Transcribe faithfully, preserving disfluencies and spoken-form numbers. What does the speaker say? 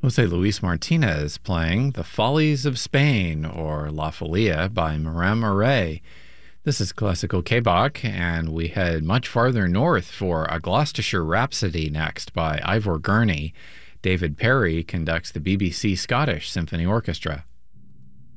Jose Luis Martinez playing The Follies of Spain, or La Folia by Marin Murray. This is Classical K-Bach, and we head much farther north for A Gloucestershire Rhapsody next by Ivor Gurney. David Perry conducts the B B C Scottish Symphony Orchestra.